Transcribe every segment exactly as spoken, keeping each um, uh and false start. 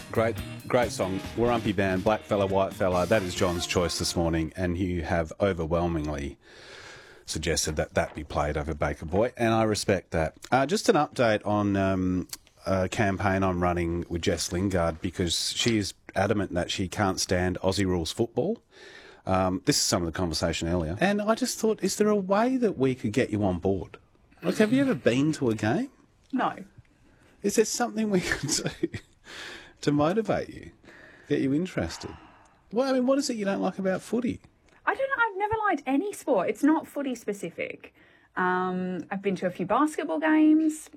Great, great song. Warumpi Band, Black Fella, White Fella. That is John's choice this morning, and you have overwhelmingly suggested that that be played over Baker Boy, and I respect that. Uh, just an update on um, a campaign I'm running with Jess Lingard, because she is adamant that she can't stand Aussie rules football. Um, this is some of the conversation earlier, and I just thought, is there a way that we could get you on board? Like, have you ever been to a game? No. Is there something we could do to motivate you, get you interested? Well, I mean, what is it you don't like about footy? I don't know. I've never liked any sport. It's not footy specific. Um, I've been to a few basketball games.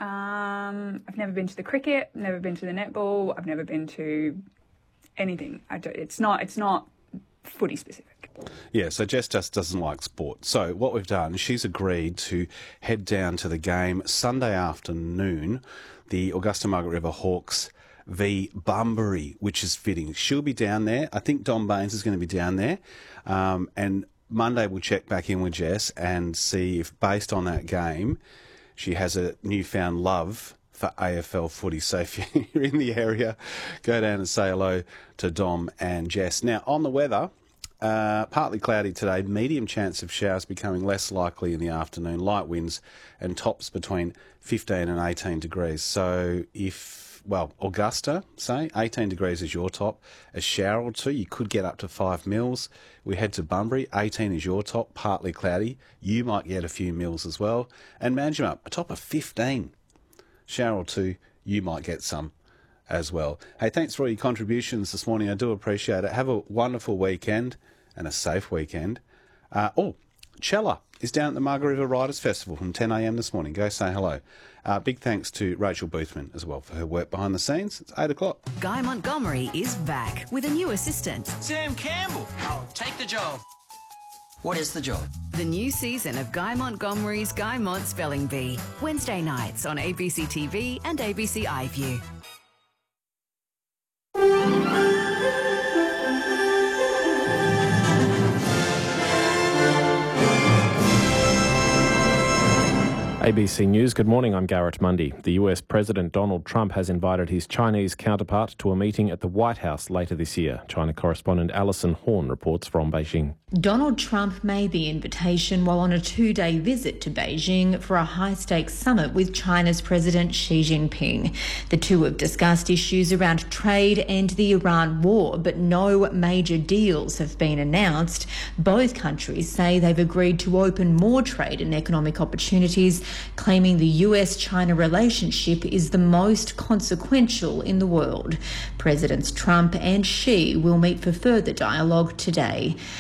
Um, I've never been to the cricket. Never been to the netball. I've never been to anything. I don't, it's not. It's not footy specific. Yeah, so Jess just doesn't like sport. So what we've done, she's agreed to head down to the game Sunday afternoon, the Augusta Margaret River Hawks v Bunbury, which is fitting. She'll be down there. I think Dom Baines is going to be down there. Um, and Monday we'll check back in with Jess and see if, based on that game, she has a newfound love for A F L footy. So if you're in the area, go down and say hello to Dom and Jess. Now, on the weather, uh, partly cloudy today, medium chance of showers becoming less likely in the afternoon, light winds and tops between fifteen and eighteen degrees. So if, well, Augusta, say, eighteen degrees is your top. A shower or two, you could get up to five mils. We head to Bunbury, eighteen is your top, partly cloudy. You might get a few mils as well. And Manjimup, a top of fifteen. Shower or two, you might get some as well. Hey, thanks for all your contributions this morning. I do appreciate it. Have a wonderful weekend and a safe weekend. Uh, oh, Chella is down at the Margaret River Riders Festival from ten a m this morning. Go say hello. Uh, big thanks to Rachel Boothman as well for her work behind the scenes. It's eight o'clock. Guy Montgomery is back with a new assistant. Sam Campbell. I'll take the job. What is the job? The new season of Guy Montgomery's Guy Mont Spelling Bee. Wednesday nights on A B C T V and A B C iView. A B C News, good morning, I'm Garrett Mundy. The U S President Donald Trump has invited his Chinese counterpart to a meeting at the White House later this year. China correspondent Alison Horn reports from Beijing. Donald Trump made the invitation while on a two-day visit to Beijing for a high-stakes summit with China's President Xi Jinping. The two have discussed issues around trade and the Iran war, but no major deals have been announced. Both countries say they've agreed to open more trade and economic opportunities, claiming the U S China relationship is the most consequential in the world. Presidents Trump and Xi will meet for further dialogue today.